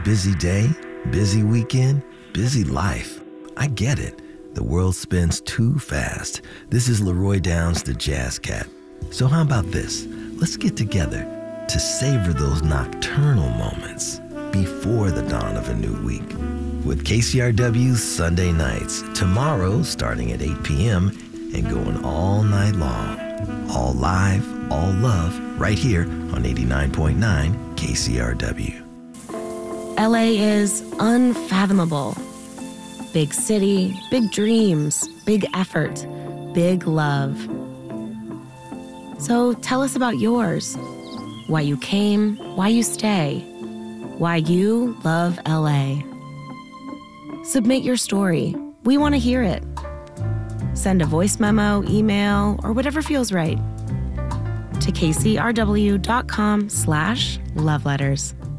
Busy day, busy weekend, busy life. I get it. The world spins too fast. This is Leroy Downs, the Jazz Cat. So how about this? Let's get together to savor those nocturnal moments before the dawn of a new week. With KCRW's Sunday Nights, tomorrow starting at 8 p.m. and going all night long. All live, all love, right here on 89.9 KCRW. LA is unfathomable. Big city, big dreams, big effort, big love. So tell us about yours. Why you came, why you stay, why you love LA. Submit your story. We want to hear it. Send a voice memo, email, or whatever feels right to kcrw.com/loveletters.